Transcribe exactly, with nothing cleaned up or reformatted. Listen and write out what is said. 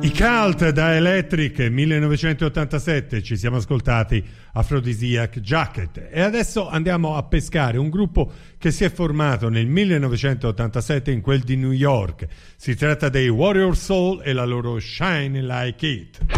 I Cult da Electric millenovecentottantasette, ci siamo ascoltati Aphrodisiac Jacket e adesso andiamo a pescare un gruppo che si è formato nel millenovecentottantasette in quel di New York. Si tratta dei Warrior Soul e la loro Shine Like It.